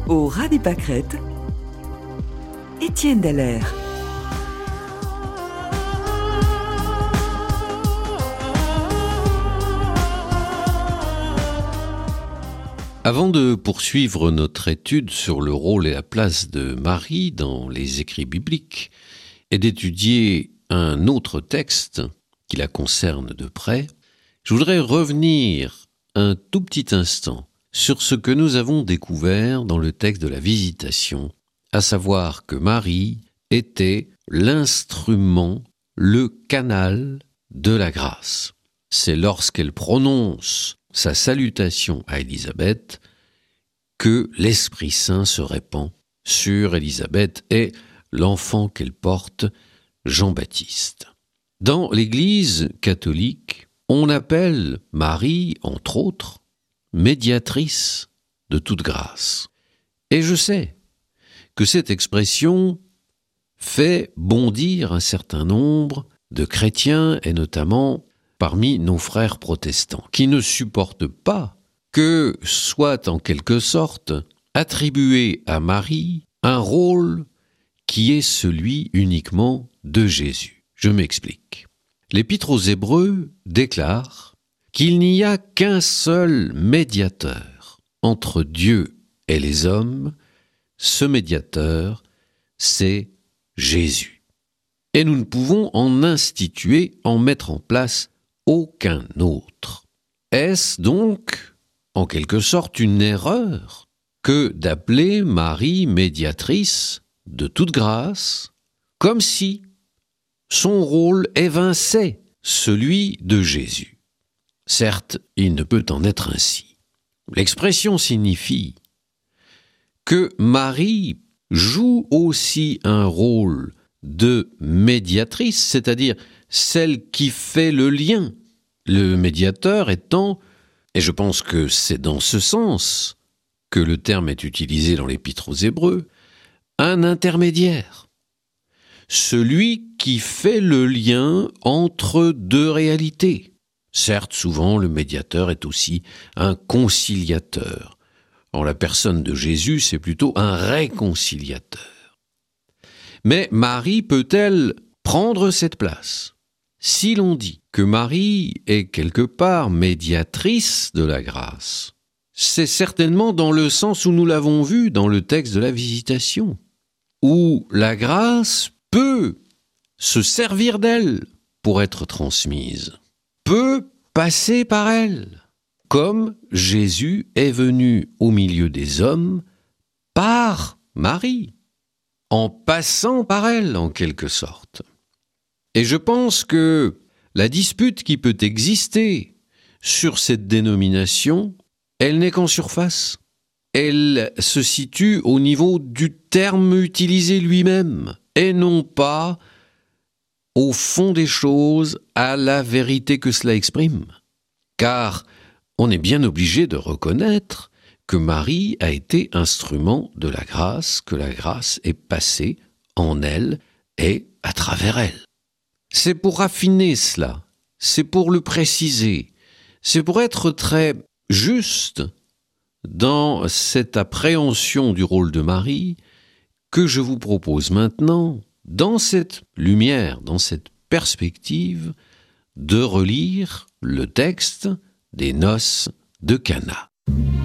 Au ras des pâquerettes, Étienne Dallaire. Avant de poursuivre notre étude sur le rôle et la place de Marie dans les écrits bibliques et d'étudier un autre texte qui la concerne de près, je voudrais revenir un tout petit instant sur ce que nous avons découvert dans le texte de la Visitation, à savoir que Marie était l'instrument, le canal de la grâce. C'est lorsqu'elle prononce sa salutation à Élisabeth que l'Esprit Saint se répand sur Élisabeth et l'enfant qu'elle porte, Jean-Baptiste. Dans l'Église catholique, on appelle Marie, entre autres, médiatrice de toute grâce. Et je sais que cette expression fait bondir un certain nombre de chrétiens, et notamment parmi nos frères protestants, qui ne supportent pas que soit en quelque sorte attribué à Marie un rôle qui est celui uniquement de Jésus. Je m'explique. L'Épître aux Hébreux déclare qu'il n'y a qu'un seul médiateur entre Dieu et les hommes. Ce médiateur, c'est Jésus. Et nous ne pouvons en instituer, en mettre en place aucun autre. Est-ce donc, en quelque sorte, une erreur que d'appeler Marie médiatrice de toute grâce, comme si son rôle évinçait celui de Jésus? Certes, il ne peut en être ainsi. L'expression signifie que Marie joue aussi un rôle de médiatrice, c'est-à-dire celle qui fait le lien, le médiateur étant, et je pense que c'est dans ce sens que le terme est utilisé dans l'Épître aux Hébreux, un intermédiaire, celui qui fait le lien entre deux réalités. Certes, souvent, le médiateur est aussi un conciliateur. En la personne de Jésus, c'est plutôt un réconciliateur. Mais Marie peut-elle prendre cette place? Si l'on dit que Marie est quelque part médiatrice de la grâce, c'est certainement dans le sens où nous l'avons vu dans le texte de la Visitation, où la grâce peut se servir d'elle pour être transmise, peut passer par elle, comme Jésus est venu au milieu des hommes par Marie, en passant par elle en quelque sorte. Et je pense que la dispute qui peut exister sur cette dénomination, elle n'est qu'en surface. Elle se situe au niveau du terme utilisé lui-même, et non pas au fond des choses, à la vérité que cela exprime. Car on est bien obligé de reconnaître que Marie a été instrument de la grâce, que la grâce est passée en elle et à travers elle. C'est pour raffiner cela, c'est pour le préciser, c'est pour être très juste dans cette appréhension du rôle de Marie que je vous propose maintenant, dans cette lumière, dans cette perspective, de relire le texte des noces de Cana.